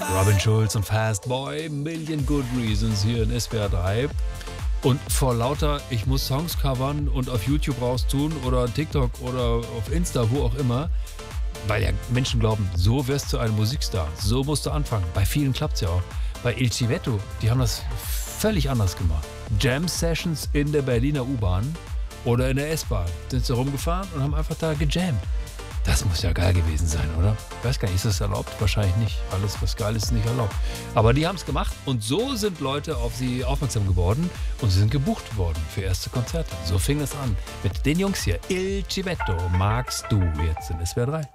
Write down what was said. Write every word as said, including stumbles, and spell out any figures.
Robin Schulz und Fastboy, Million Good Reasons hier in S W R drei. Und vor lauter, ich muss Songs covern und auf YouTube raustun oder TikTok oder auf Insta, wo auch immer, weil ja Menschen glauben, so wirst du ein Musikstar, so musst du anfangen. Bei vielen klappt es ja auch. Bei Il Civetto, die haben das völlig anders gemacht. Jam-Sessions in der Berliner U-Bahn oder in der S-Bahn. Sind sie rumgefahren und haben einfach da gejammt. Das muss ja geil gewesen sein, oder? Ich weiß gar nicht, ist das erlaubt? Wahrscheinlich nicht. Alles, was geil ist, ist nicht erlaubt. Aber die haben es gemacht und so sind Leute auf sie aufmerksam geworden und sie sind gebucht worden für erste Konzerte. So fing es an mit den Jungs hier. Il Civetto magst du jetzt in S W R drei.